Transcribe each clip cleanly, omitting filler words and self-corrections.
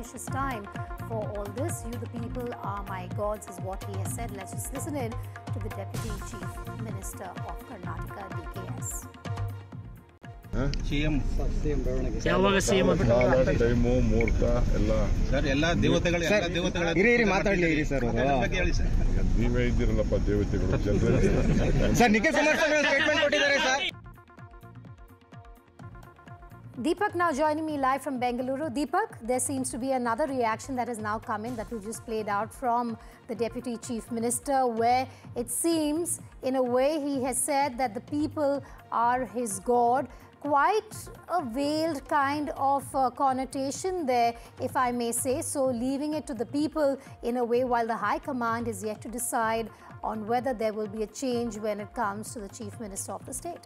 propitious time for all this. You, the people, are my gods, is what he has said. Let's just listen in to the Deputy Chief Minister of Karnataka, DKS. CM ಯಾವಾಗ CM time ಮುಹೂರ್ತ ಎಲ್ಲ sir ಎಲ್ಲ ದೇವತೆಗಳು ಎಲ್ಲ ದೇವತೆಗಳು ಹಿರಿಯರಿ ಮಾತಾಡಲಿ sir ಹೇಳಿ sir ನೀವೇ ಇದ್ದೀರಲ್ಲಪ್ಪ ದೇವತೆಗಳು ಜನರೇ ಸರ್ ನಿಖಿಲ್ ಕುಮಾರಸ್ವಾಮಿ ಸ್ಟೇಟ್ಮೆಂಟ್ ಕೊಟ್ಟಿದ್ದಾರೆ sir. Deepak now joining me live from Bengaluru. Deepak, there seems to be another reaction that has now come in that we just played out from the Deputy Chief Minister, where it seems, in a way, he has said that the people are his God. Quite a veiled kind of connotation there, if I may say so, leaving it to the people in a way, while the High Command is yet to decide on whether there will be a change when it comes to the Chief Minister of the state.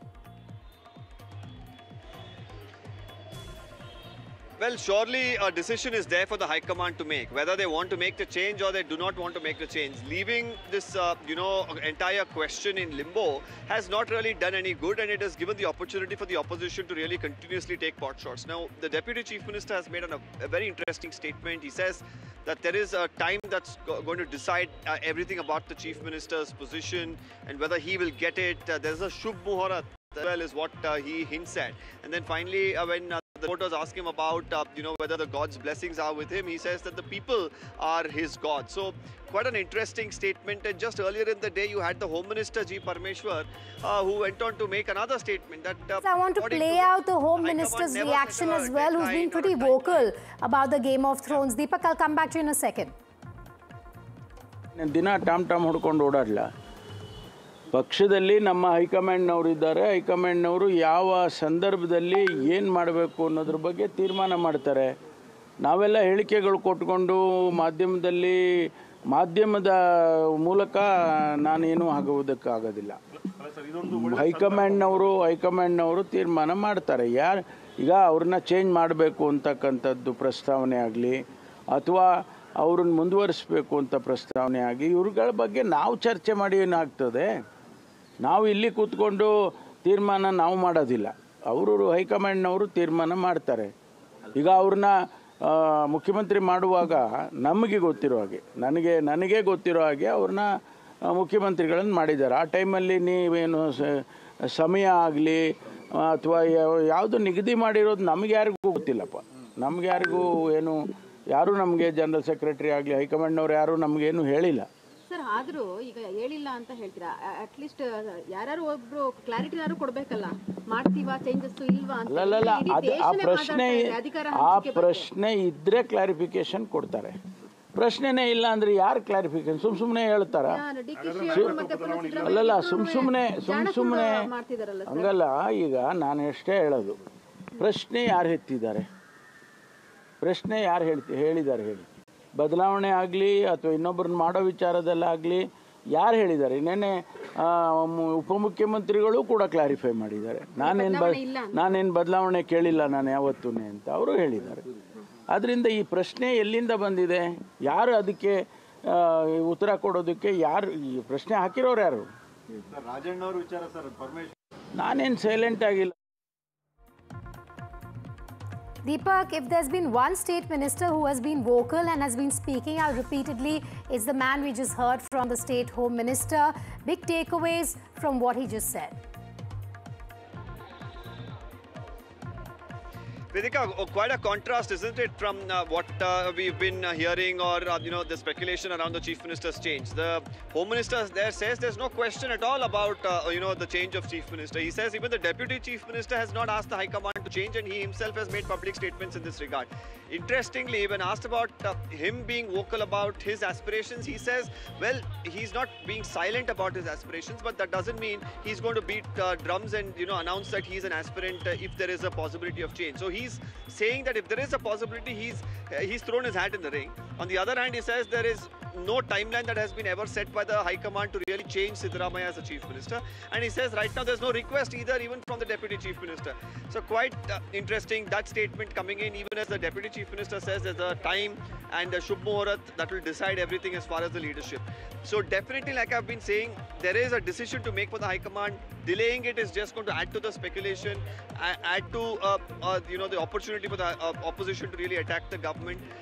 Well, surely a decision is there for the High Command to make, whether they want to make the change or they do not want to make the change. Leaving this, entire question in limbo has not really done any good, and it has given the opportunity for the opposition to really continuously take pot shots. Now, the Deputy Chief Minister has made a very interesting statement. He says that there is a time that's going to decide everything about the Chief Minister's position and whether he will get it. There's a Shubh Muhurat as well, is what he hints at. And then finally, when the reporters ask him about, whether the God's blessings are with him, he says that the people are his God. So, quite an interesting statement. And just earlier in the day, you had the Home Minister G. Parmeshwar, who went on to make another statement that... I want to play out the Home Minister's reaction as well, who's been pretty vocal about the Game of Thrones. Deepak, I'll come back to you in a second. ದಿನ Tom ಹೊಡ್ಕೊಂಡು ಓಡಾಡಲ್ಲ. ಪಕ್ಷದಲ್ಲಿ ನಮ್ಮ ಹೈಕಮಾಂಡ್ನವರು ಇದ್ದಾರೆ. ಹೈಕಮಾಂಡ್ನವರು ಯಾವ ಸಂದರ್ಭದಲ್ಲಿ ಏನು ಮಾಡಬೇಕು ಅನ್ನೋದ್ರ ಬಗ್ಗೆ ತೀರ್ಮಾನ ಮಾಡ್ತಾರೆ. ನಾವೆಲ್ಲ ಹೇಳಿಕೆಗಳು ಕೊಟ್ಕೊಂಡು ಮಾಧ್ಯಮದ ಮೂಲಕ ನಾನೇನು ಆಗುವುದಕ್ಕಾಗೋದಿಲ್ಲ. ಹೈಕಮಾಂಡ್ನವರು ತೀರ್ಮಾನ ಮಾಡ್ತಾರೆ. ಈಗ ಅವ್ರನ್ನ ಚೇಂಜ್ ಮಾಡಬೇಕು ಅಂತಕ್ಕಂಥದ್ದು ಪ್ರಸ್ತಾವನೆ ಆಗಲಿ ಅಥವಾ ಅವ್ರನ್ನ ಮುಂದುವರಿಸಬೇಕು ಅಂತ ಪ್ರಸ್ತಾವನೆ ಆಗಿ ಇವ್ರುಗಳ ಬಗ್ಗೆ ನಾವು ಚರ್ಚೆ ಮಾಡಿ ಏನಾಗ್ತದೆ. ನಾವು ಇಲ್ಲಿ ಕೂತ್ಕೊಂಡು ತೀರ್ಮಾನ ನಾವು ಮಾಡೋದಿಲ್ಲ. ಅವರು ಹೈಕಮಾಂಡ್ನವರು ತೀರ್ಮಾನ ಮಾಡ್ತಾರೆ. ಈಗ ಅವ್ರನ್ನ ಮುಖ್ಯಮಂತ್ರಿ ಮಾಡುವಾಗ ನಮಗೆ ಗೊತ್ತಿರೋ ಹಾಗೆ ನನಗೆ ಗೊತ್ತಿರೋ ಹಾಗೆ ಅವ್ರನ್ನ ಮುಖ್ಯಮಂತ್ರಿಗಳನ್ನು ಮಾಡಿದ್ದಾರೆ. ಆ ಟೈಮಲ್ಲಿ ನೀವೇನು ಸಮಯ ಆಗಲಿ ಅಥವಾ ಯಾವುದು ನಿಗದಿ ಮಾಡಿರೋದು ನಮಗೆ ಯಾರಿಗೂ ಗೊತ್ತಿಲ್ಲಪ್ಪ. ನಮ್ಗೆ ಯಾರು ನಮಗೆ ಜನರಲ್ ಸೆಕ್ರೆಟರಿ ಆಗಲಿ ಹೈಕಮಾಂಡ್ನವ್ರು ಯಾರು ನಮಗೇನು ಹೇಳಿಲ್ಲ. ಸರ್, ಆದರೂ ಈಗ ಹೇಳಿಲ್ಲ ಅಂತ ಹೇಳ್ತೀರಾ, ಅಟ್ಲೀಸ್ಟ್ ಯಾರು ಒಬ್ರು ಕ್ಲಾರಿಟಿನಾರು ಕೊಡಬೇಕಲ್ಲ, ಮಾಡ್ತೀವಾ ಚೇಂಜಸ್ ಇಲ್ವಾ ಅಂತ. ಆ ಪ್ರಶ್ನೆ ಇದ್ರೆ ಕ್ಲಾರಿಫಿಕೇಶನ್ ಕೊಡ್ತಾರೆ. ಪ್ರಶ್ನೆನೇ ಇಲ್ಲ ಅಂದ್ರೆ ಯಾರು ಕ್ಲಾರಿಫಿಕೇಶನ್ ಸುಮ್ಮನೆ ಹೇಳ್ತಾರ? ಸುಮ್ಮನೆ ಹಂಗಲ್ಲ. ಈಗ ನಾನು ಎಷ್ಟೇ ಹೇಳೋದು, ಪ್ರಶ್ನೆ ಯಾರು ಎತ್ತಿದ್ದಾರೆ, ಪ್ರಶ್ನೆ ಯಾರು ಹೇಳಿದ್ದಾರೆ ಹೇಳಿ. ಬದಲಾವಣೆ ಆಗಲಿ ಅಥವಾ ಇನ್ನೊಬ್ಬರನ್ನ ಮಾಡೋ ವಿಚಾರದಲ್ಲಾಗಲಿ ಯಾರು ಹೇಳಿದ್ದಾರೆ? ನೆನ್ನೆ ಉಪಮುಖ್ಯಮಂತ್ರಿಗಳು ಕೂಡ ಕ್ಲಾರಿಫೈ ಮಾಡಿದ್ದಾರೆ. ನಾನೇನು ಬದಲಾವಣೆ ಕೇಳಿಲ್ಲ ನಾನು ಯಾವತ್ತೂ ಅಂತ ಅವರು ಹೇಳಿದ್ದಾರೆ. ಅದರಿಂದ ಈ ಪ್ರಶ್ನೆ ಎಲ್ಲಿಂದ ಬಂದಿದೆ? ಯಾರು ಅದಕ್ಕೆ ಉತ್ತರ ಕೊಡೋದಕ್ಕೆ ಯಾರು ಈ ಪ್ರಶ್ನೆ ಹಾಕಿರೋರು ಯಾರು? ನಾನೇನು ಸೈಲೆಂಟ್ ಆಗಿಲ್ಲ. Deepak, if there's been one state minister who has been vocal and has been speaking out repeatedly, it's the man we just heard from, the state home minister. Big takeaways from what he just said. Vedika, quite a contrast, isn't it, from what we've been hearing or, the speculation around the Chief Minister's change. The Home Minister there says there's no question at all about, the change of Chief Minister. He says even the Deputy Chief Minister has not asked the High Command to change, and he himself has made public statements in this regard. Interestingly, when asked about him being vocal about his aspirations, he says, well, he's not being silent about his aspirations, but that doesn't mean he's going to beat drums and, announce that he's an aspirant if there is a possibility of change. So he's saying that if there is a possibility, he's thrown his hat in the ring. On the other hand, he says there is no timeline that has been ever set by the High Command to really change Siddaramaiah as a Chief Minister. And he says right now there's no request either, even from the Deputy Chief Minister. So quite interesting, that statement coming in, even as the Deputy Chief Minister says there's a time and a Shubh Muhurat that will decide everything as far as the leadership. So definitely, like I've been saying, there is a decision to make for the High Command. Delaying it is just going to add to the speculation, add to the opportunity for the opposition to really attack the government.